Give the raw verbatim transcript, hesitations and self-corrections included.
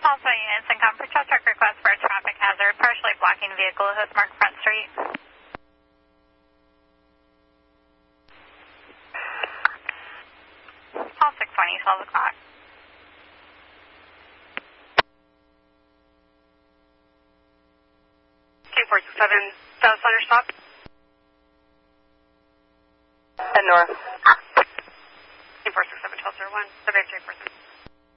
Also, units in comfort, tow truck request for a traffic hazard, partially blocking vehicle who has marked Front Street. Call six twenty, twelve o'clock. two four six seven, South Center stop. And north. two four six seven, twelve oh one, subject